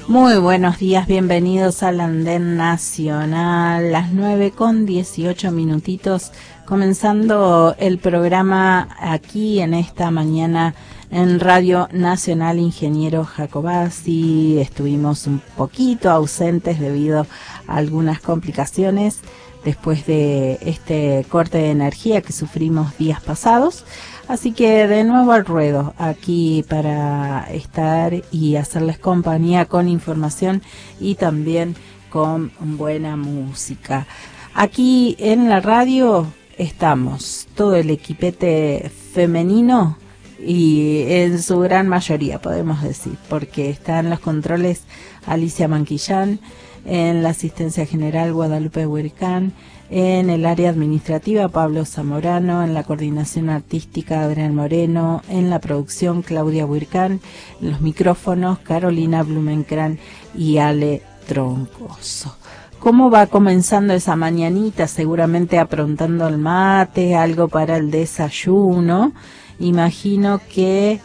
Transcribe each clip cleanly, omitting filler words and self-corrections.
Muy buenos días, bienvenidos al Andén Nacional, las 9:18 minutitos, comenzando el programa aquí en esta mañana en Radio Nacional Ingeniero Jacobacci. Estuvimos un poquito ausentes debido a algunas complicaciones después de este corte de energía que sufrimos días pasados. Así que de nuevo al ruedo, aquí para estar y hacerles compañía con información y también con buena música. Aquí en la radio estamos, todo el equipete femenino y en su gran mayoría podemos decir, porque están los controles Alicia Manquillán, en la asistencia general Guadalupe Huircán, en el área administrativa Pablo Zamorano, en la coordinación artística Adrián Moreno, en la producción Claudia Huircán, en los micrófonos Carolina Blumenkran y Ale Troncoso. ¿Cómo va comenzando esa mañanita? Seguramente aprontando el mate, algo para el desayuno. Imagino que,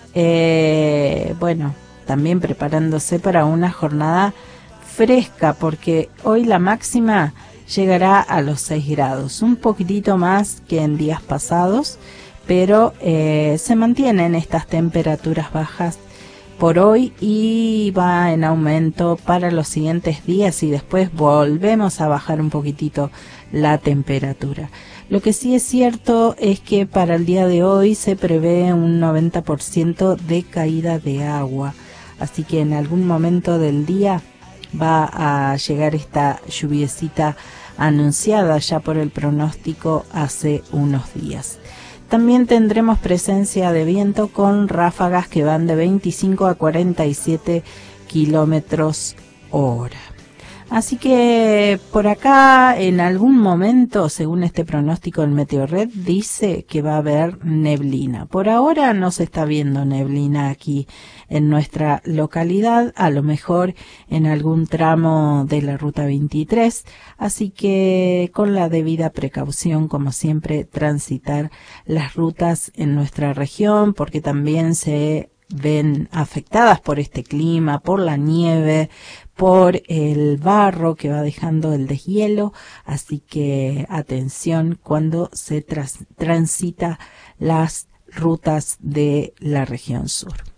también preparándose para una jornada fresca, porque hoy la máxima llegará a los 6 grados, un poquitito más que en días pasados, pero se mantienen estas temperaturas bajas por hoy y va en aumento para los siguientes días y después volvemos a bajar un poquitito la temperatura. Lo que sí es cierto es que para el día de hoy se prevé un 90% de caída de agua, así que en algún momento del día va a llegar esta lluviecita anunciada ya por el pronóstico hace unos días. También tendremos presencia de viento con ráfagas que van de 25 a 47 kilómetros hora. Así que por acá en algún momento, según este pronóstico en Meteorred, dice que va a haber neblina. Por ahora no se está viendo neblina aquí en nuestra localidad, a lo mejor en algún tramo de la Ruta 23, así que con la debida precaución, como siempre, transitar las rutas en nuestra región, porque también se ven afectadas por este clima, por la nieve, por el barro que va dejando el deshielo, así que atención cuando se transita las rutas de la región sur.